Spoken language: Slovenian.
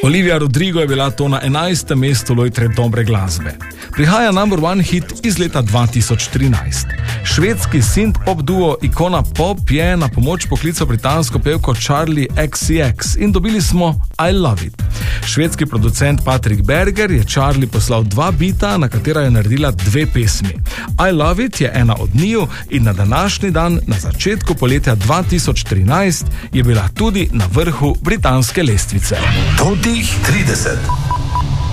Olivia Rodrigo je bila to na 11. mestu lojtre dobre glasbe. Prihaja number one hit iz leta 2013. Švedski synth-pop duo Icona Pop je na pomoč poklical britansko pevko Charli XCX in dobili smo I Love It. Švedski producent Patrick Berger je Charli poslal 2 bita, na katera je naredila 2 pesmi. I Love It je ena od njiju in na današnji dan, na začetku poletja 2013, je bila tudi na vrhu britanske lestvice. Totih 30.